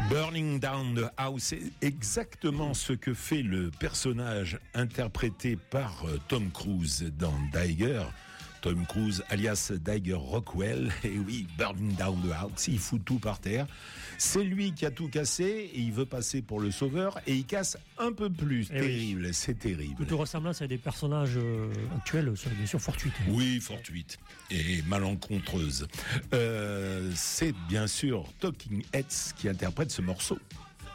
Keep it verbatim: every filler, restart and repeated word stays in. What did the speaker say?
Burning Down the House, c'est exactement ce que fait le personnage interprété par Tom Cruise dans Tiger. Tom Cruise, alias Tiger Rockwell, et oui, Burning Down the House, il fout tout par terre. C'est lui qui a tout cassé, et il veut passer pour le sauveur, et il casse un peu plus. Et terrible, oui. C'est terrible. Toute ressemblance à des personnages euh, actuels, c'est bien sûr fortuite. Oui, fortuite, et malencontreuse. Euh, c'est bien sûr Talking Heads qui interprète ce morceau.